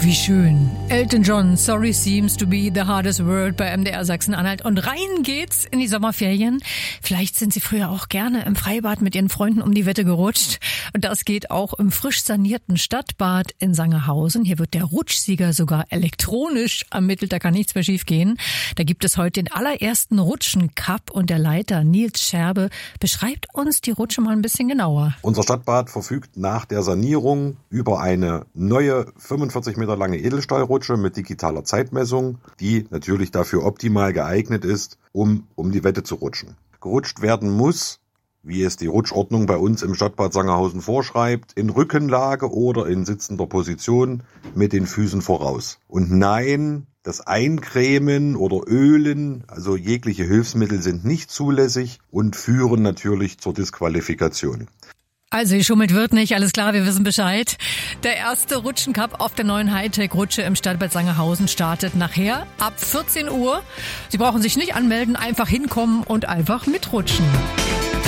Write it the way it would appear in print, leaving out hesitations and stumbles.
wie schön. Elton John, Sorry Seems to be the hardest word bei MDR Sachsen-Anhalt. Und rein geht's in die Sommerferien. Vielleicht sind Sie früher auch gerne im Freibad mit Ihren Freunden um die Wette gerutscht. Und das geht auch im frisch sanierten Stadtbad in Sangerhausen. Hier wird der Rutschsieger sogar elektronisch ermittelt. Da kann nichts mehr schief gehen. Da gibt es heute den allerersten Rutschen-Cup. Und der Leiter Nils Scherbe beschreibt uns die Rutsche mal ein bisschen genauer. Unser Stadtbad verfügt nach der Sanierung über eine neue 45 Meter lange Edelstahlrutsche mit digitaler Zeitmessung, die natürlich dafür optimal geeignet ist, um die Wette zu rutschen. Gerutscht werden muss, wie es die Rutschordnung bei uns im Stadtbad Sangerhausen vorschreibt, in Rückenlage oder in sitzender Position mit den Füßen voraus. Und nein, das Eincremen oder Ölen, also jegliche Hilfsmittel sind nicht zulässig und führen natürlich zur Disqualifikation. Also geschummelt wird nicht, alles klar, wir wissen Bescheid. Der erste Rutschen-Cup auf der neuen Hightech-Rutsche im Stadtbad Sangerhausen startet nachher ab 14 Uhr. Sie brauchen sich nicht anmelden, einfach hinkommen und einfach mitrutschen.